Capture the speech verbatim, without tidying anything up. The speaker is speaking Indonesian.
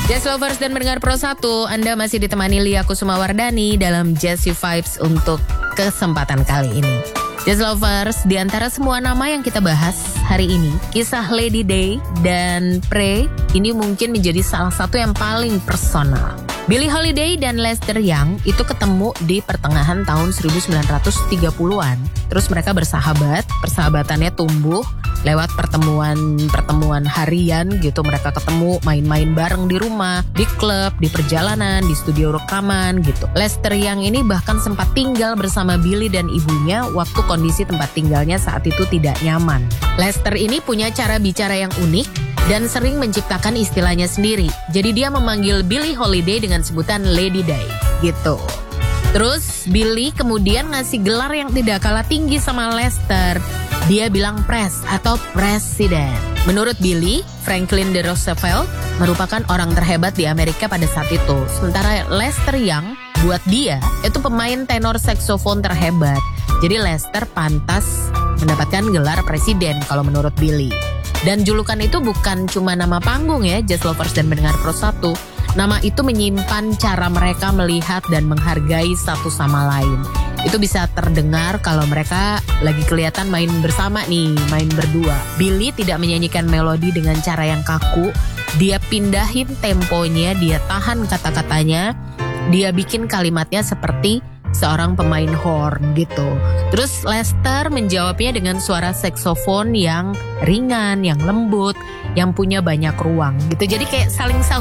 Jazz Lovers dan mendengar Pro satu, Anda masih ditemani Lia Kusumawardani dalam Jazzy Vibes untuk kesempatan kali ini. Jazz Lovers, di antara semua nama yang kita bahas hari ini, kisah Lady Day dan Pray ini mungkin menjadi salah satu yang paling personal. Billie Holiday dan Lester Young itu ketemu di pertengahan tahun seribu sembilan ratus tiga puluhan. Terus mereka bersahabat, persahabatannya tumbuh lewat pertemuan-pertemuan harian gitu. Mereka ketemu main-main bareng di rumah, di klub, di perjalanan, di studio rekaman gitu. Lester Young ini bahkan sempat tinggal bersama Billie dan ibunya waktu kondisi tempat tinggalnya saat itu tidak nyaman. Lester ini punya cara bicara yang unik dan sering menciptakan istilahnya sendiri. Jadi dia memanggil Billie Holiday dengan sebutan Lady Day gitu. Terus Billie kemudian ngasih gelar yang tidak kalah tinggi sama Lester. Dia bilang Pres atau Presiden. Menurut Billie, Franklin D. Roosevelt merupakan orang terhebat di Amerika pada saat itu. Sementara Lester Young, buat dia itu pemain tenor saksofon terhebat. Jadi Lester pantas mendapatkan gelar Presiden kalau menurut Billie. Dan julukan itu bukan cuma nama panggung ya, Jazz Lovers dan mendengar Pro satu. Nama itu menyimpan cara mereka melihat dan menghargai satu sama lain. Itu bisa terdengar kalau mereka lagi kelihatan main bersama nih, main berdua. Billie tidak menyanyikan melodi dengan cara yang kaku. Dia pindahin temponya, dia tahan kata-katanya. Dia bikin kalimatnya seperti seorang pemain horn gitu. Terus Lester menjawabnya dengan suara saksofon yang ringan, yang lembut, yang punya banyak ruang gitu. Jadi kayak saling sahut